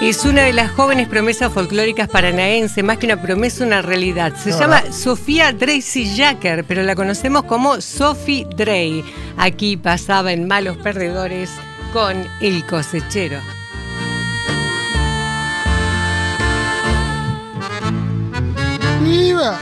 Es una de las jóvenes promesas folclóricas paranaense, más que una promesa, una realidad. Se llama Sofía Dracy-Jacker, pero la conocemos como Sophie Dray. Aquí pasaba en Malos Perdedores con El Cosechero. ¡Viva!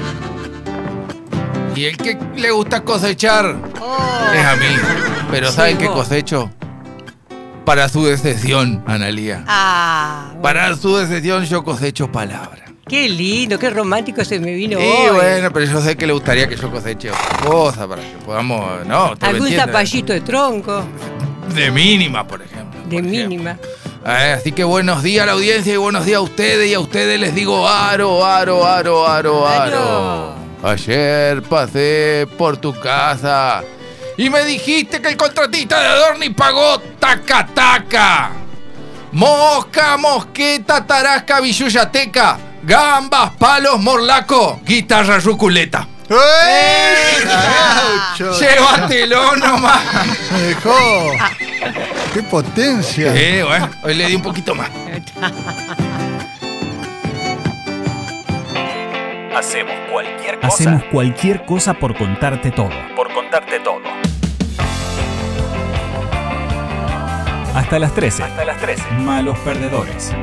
Y el que le gusta cosechar es a mí. Pero ¿saben qué cosecho? Para su decepción, Analía. Bueno. Para su decepción yo cosecho palabra. Qué lindo, qué romántico se me vino Sí, hoy. bueno, pero yo sé que le gustaría que yo coseche otra cosa para que podamos... No, ¿usted me Algún entiende? zapallito de tronco. De mínima, por ejemplo. De mínima. Así que buenos días a la audiencia y buenos días a ustedes. Y a ustedes les digo aro. Ayer pasé por tu casa y me dijiste que el contratista de Adorni pagó taca. Mosca, mosqueta, tarasca, billuyateca, gambas, palos, morlaco, guitarra ruculeta. Llévatelo nomás. Me dejó. ¡Qué potencia! Bueno, hoy le di un poquito más. Hacemos cualquier cosa por contarte todo. Hasta las 13. Malos Perdedores.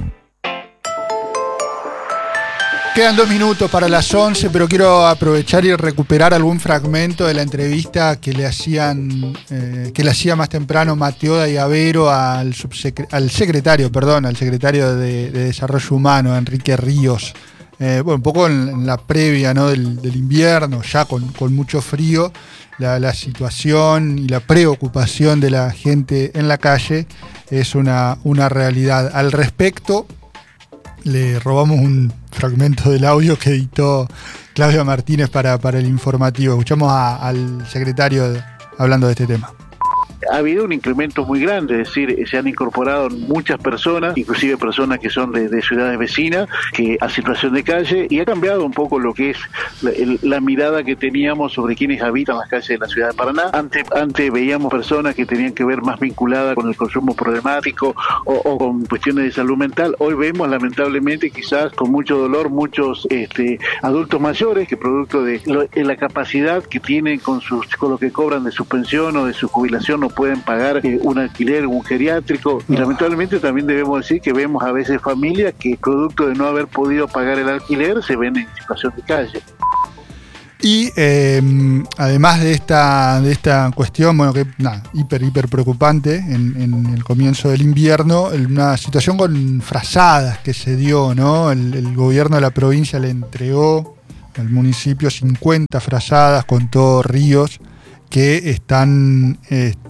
Quedan 2 minutos para las 11, pero quiero aprovechar y recuperar algún fragmento de la entrevista que le hacía más temprano Mateo Dayavero al secretario de Desarrollo Humano, Enrique Ríos. Un poco en la previa, ¿no? del invierno, ya con mucho frío, la situación y la preocupación de la gente en la calle es una realidad. Al respecto, le robamos un fragmento del audio que editó Claudia Martínez para el informativo. Escuchamos al secretario hablando de este tema. Ha habido un incremento muy grande, es decir, se han incorporado muchas personas, inclusive personas que son de ciudades vecinas, que a situación de calle, y ha cambiado un poco lo que es la mirada que teníamos sobre quienes habitan las calles de la ciudad de Paraná. Antes veíamos personas que tenían que ver más vinculadas con el consumo problemático o con cuestiones de salud mental. Hoy vemos, lamentablemente, quizás con mucho dolor, muchos adultos mayores que producto de la capacidad que tienen con lo que cobran de su pensión o de su jubilación no pueden pagar un alquiler, un geriátrico, y lamentablemente también debemos decir que vemos a veces familias que producto de no haber podido pagar el alquiler se ven en situación de calle. Y además de esta cuestión, bueno, que hiper preocupante en el comienzo del invierno, una situación con frazadas que se dio, ¿no? El gobierno de la provincia le entregó al municipio 50 frazadas con todo Ríos, que están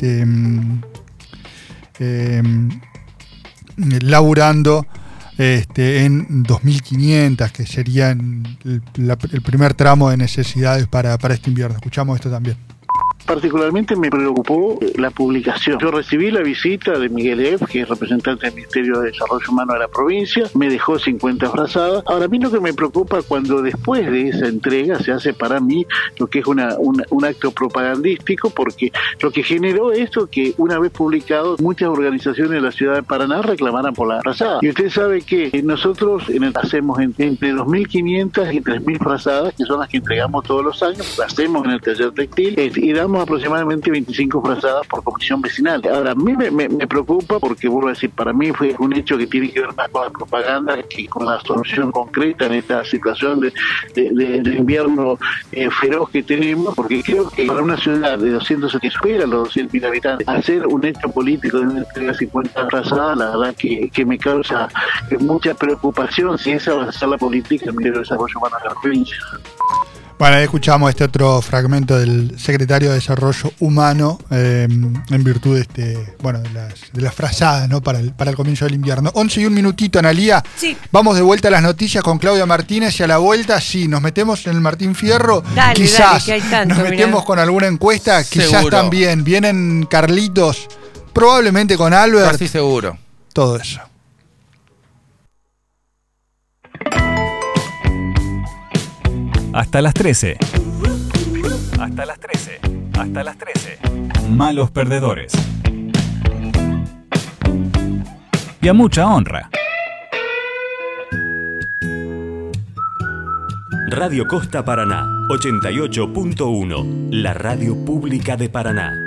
laburando en 2.500, que serían el primer tramo de necesidades para este invierno. Escuchamos esto también. Particularmente me preocupó la publicación. Yo recibí la visita de Miguel Ev, que es representante del Ministerio de Desarrollo Humano de la provincia, me dejó 50 frazadas. Ahora, a mí lo que me preocupa cuando después de esa entrega se hace para mí lo que es un acto propagandístico, porque lo que generó esto que una vez publicado muchas organizaciones de la ciudad de Paraná reclamaran por la frazada. Y usted sabe que nosotros hacemos entre 2.500 y 3.000 frazadas, que son las que entregamos todos los años, las hacemos en el taller textil y damos aproximadamente 25 frazadas por comisión vecinal. Ahora, a mí me preocupa porque, vuelvo a decir, para mí fue un hecho que tiene que ver más con la propaganda que con la solución concreta en esta situación de invierno feroz que tenemos, porque creo que para una ciudad de 200 que supera los 200.000 habitantes, hacer un hecho político de una entrega 50 frazadas, la verdad que me causa mucha preocupación si esa va a ser la política del Ministerio de Desarrollo Humano de la provincia. Bueno, ahí escuchamos este otro fragmento del secretario de Desarrollo Humano en virtud de las frazadas, ¿no? para el comienzo del invierno. 11 y un minutito, Analía. Sí. Vamos de vuelta a las noticias con Claudia Martínez y a la vuelta, sí, nos metemos en el Martín Fierro. Dale, quizás que hay tanto, nos metemos con alguna encuesta, quizás Seguro. también. Vienen Carlitos, probablemente con Albert. Casi seguro. Todo eso. Hasta las 13. Malos Perdedores. y a mucha honra. Radio Costa Paraná, 88.1, la radio pública de Paraná.